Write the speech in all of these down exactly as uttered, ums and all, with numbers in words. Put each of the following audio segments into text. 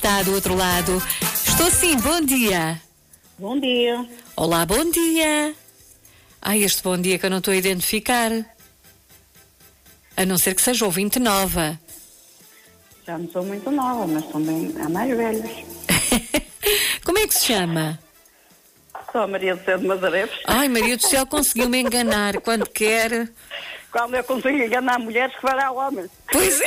está do outro lado? Estou sim, bom dia. Bom dia. Olá, bom dia. Ai, este bom dia que eu não estou a identificar. A não ser que seja ouvinte nova. Já não sou muito nova, mas também há mais velhos. Como é que se chama? Sou a Maria do Céu de Mazareves. Ai, Maria do Céu, conseguiu-me enganar quando quer. Quando eu consigo enganar mulheres, que fará homens. Pois é.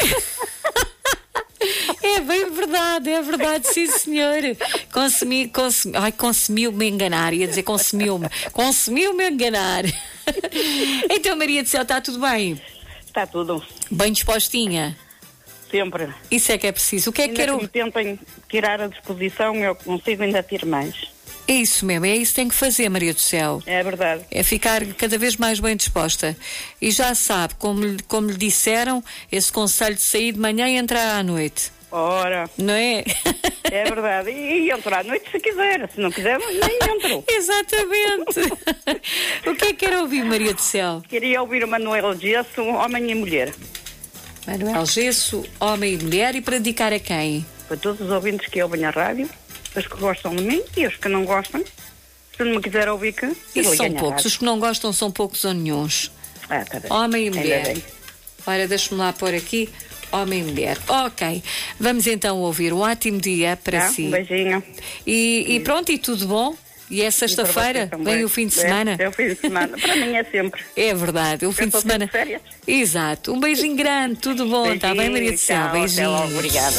É bem verdade, é verdade, sim senhor. Consumi, consumi, ai, consumiu-me enganar, ia dizer consumiu-me. Consumiu-me enganar. Então, Maria do Céu, está tudo bem? Está tudo. Bem dispostinha? Sempre. Isso é que é preciso. O que é que Ainda quero... que me tentem tirar a disposição, eu consigo ainda ter mais. É isso mesmo, é isso que tem que fazer, Maria do Céu. É verdade. É ficar cada vez mais bem disposta. E já sabe, como, lhe- como lhe disseram, esse conselho de sair de manhã e entrar à noite. Ora, Não é? é verdade. E, e entro à noite se quiser. Se não quiser, nem entro. Exatamente. O que é que quer ouvir, Maria do Céu? Queria ouvir o Manuel Gesso, Homem e Mulher. Manuel Gesso, homem e mulher, e para dedicar a quem? Para todos os ouvintes que ouvem a rádio, os que gostam de mim e os que não gostam. Se não me quiser ouvir, que Isso são poucos. Os que não gostam são poucos ou nenhuns. Ah, tá bem. Homem e Ainda mulher. bem. Ora, deixa-me lá pôr aqui. Homem e mulher. Ok. Vamos então ouvir. Um ótimo dia para Tá? si. Um beijinho. E, e pronto, e tudo bom? E é sexta-feira? E para vocês Vem o também. fim de semana? É, é o fim de semana. Para mim é sempre. É verdade, o fim de estou semana. sempre de férias. Exato. Um beijinho grande, tudo bom, está bem, Maria do Céu? Tchau, até logo, Beijinhos. obrigada.